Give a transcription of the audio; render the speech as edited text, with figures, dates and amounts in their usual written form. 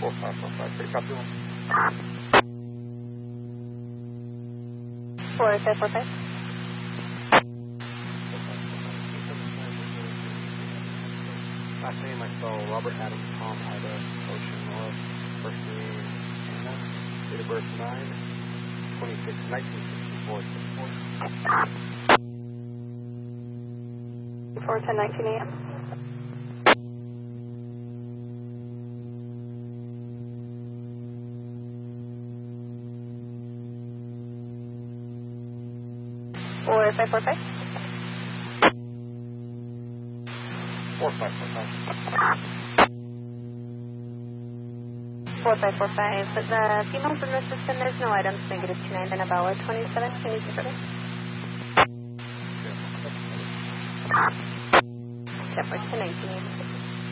4545, pretty copy one. 4545. Last name I spell Robert Adam Tom Ida Ocean North. First name Anna. Date of birth 9/26/1964. 4:10:19 a.m. Or 545. 4545. 4545. But the females in the system, there's no items -29 and about 27. Can you confirm it? Separate to 19.